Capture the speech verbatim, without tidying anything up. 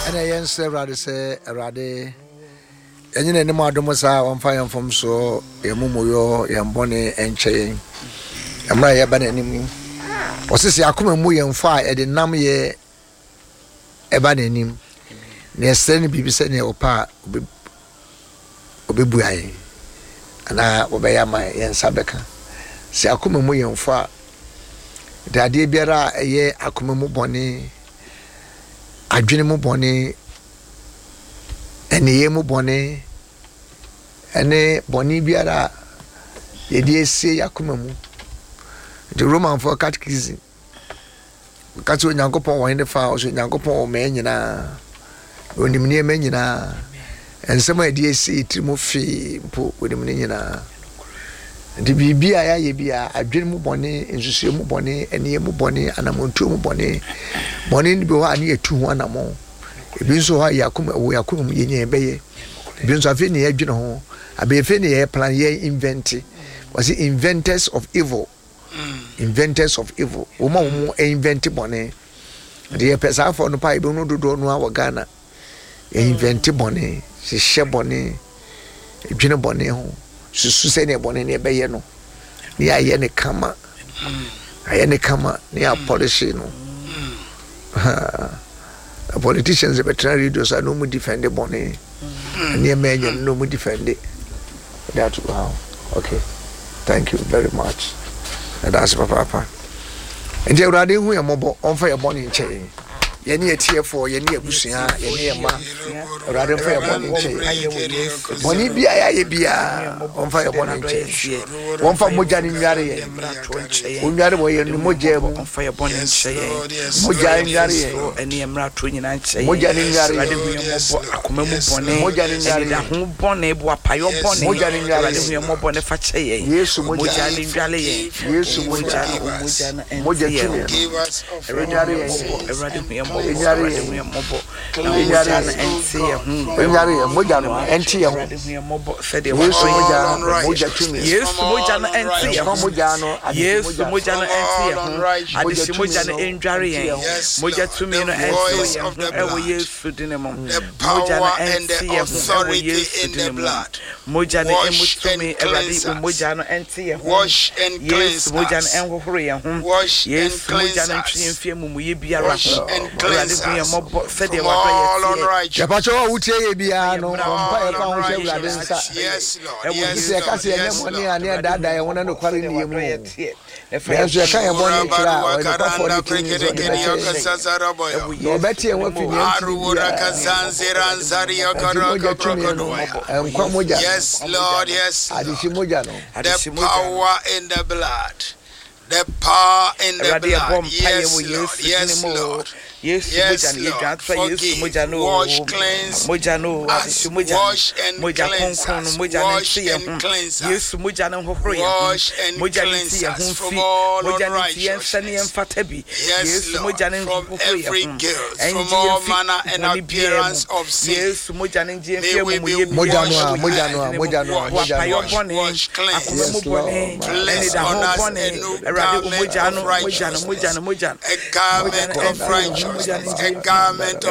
And I answer rather say, rather, and you know, Mademoiselle on fire from so, Yamumo, Yambone, and Chain. And my abandoning. Was this Yakuma Muy and fire at the Namie abandoning? Near sending people saying, or pa, Obibuai, and I obey my and Sabeka. Say Akuma Muy and fire. The idea biara eye akoma mu bone adwene mu bone eniye mu bone ene bone biara ye die sie yakoma mu the Roman for catechism kati onyankopon won de fa so onyankopon o me nyina onim ne me nyina ensema ye die sie trimu fi mpo onim ne nyina ndi bibia ya ye bia adwene mu bone ensusu mu bone eniye mu bone anamontu mu bone bone ni bi ho ani etu ho anamo ebi nso ha yakoma wo yakoma mu yenye beye ebi nso afi ne adwene ho abefe ne ye plan ye invent was it inventors of evil mm. inventors of evil wo ma wo invent bone de pesa for no pa ebi no dodo no a Ghana e invent bone se she bone adwene bone ho susu se ne bone ne be ye no ni aye ne kama aye ne kama ni a polish no politicians the veterinary those are no mu defend the bone ni men no mu defend it. That's wow. Okay, thank you very much. And that's papa papa and the urade hu ya mobo on fa ya bone nche ye ne etie for ye ne abusua ye ne ma urade fa ya bone nche bone bia ya ye bia on fa ya bone nche won fa moja ni nware ye onware bo ye ni moja mu on fa ya bone nche moja ni nware ye ene emra to nyina nche moja ni nware urade hu ya mobo akoma mu bone moja ni nware da hu bone bo apayo bone moja ni nware urade hu ya mobo ne fa che ye yesu moja ni nware ye yesu moja ni moja na moja give us of urade urade hu ya mobo urade hu ya mobo urade na ense ye hu urade ye moja no enti ye hu urade hu ya mobo se de yesu moja moja tumi yesu moja na enti ye hu moja no yesu moja na enti ye hu adisi moja na endware ye moja tumi no enti ye hu ewo yesu dinemo moja na enti ye hu ewo yesu dinemo moja na emutumi urade moja no enti ye hu yesu moja na enhohoro ye hu yesu moja na ntwe mfie mumu ye biara ho urade hu ya mobo se de wadwa ye pacho wa utie ye bia no mpa ye pa ho hwe urade nsa yes lord yes ye ka se ye moni ani dada ye wona no kware ni ye mu yesu ye ka ye boni kira o de pa for the king no betie won fi ni yes lord yes adisi moja no the power in the blood. The power in the blood. Yes, Lord. Yes, Lord. Yes, yes, Lord. Forgive, wash, cleanse, us, wash and cleanse us, wash and cleanse us, wash and cleanse us from all unrighteousness. Yes, Lord, from every guilt, from all manner and appearance of sin. May we be washed, wash, cleanse, place on us a new garment of righteousness, a garment of righteousness, a garment of